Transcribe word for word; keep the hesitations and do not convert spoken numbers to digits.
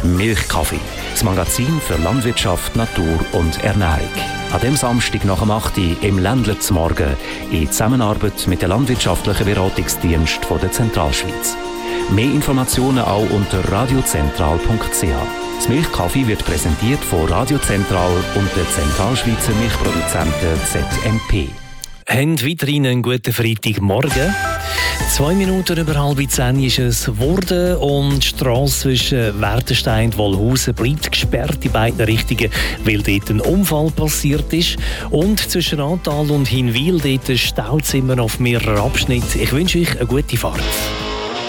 Milchkaffee, das Magazin für Landwirtschaft, Natur und Ernährung. An dem Samstag nach dem acht Uhr im Ländler zum Morgen in Zusammenarbeit mit dem Landwirtschaftlichen Beratungsdienst der Zentralschweiz. Mehr Informationen auch unter radiozentral punkt c h. Das Milchkaffee wird präsentiert von Radio Zentral und der Zentralschweizer Milchproduzenten Z M P. Haben weiterhin einen guten Freitagmorgen. Zwei Minuten über halb zehn ist es geworden und die Strasse zwischen Wertenstein und Wollhausen bleibt gesperrt in beiden Richtungen, weil dort ein Unfall passiert ist. Und zwischen Rantal und Hinwil dort staut es immer auf mehreren Abschnitten. Ich wünsche euch eine gute Fahrt.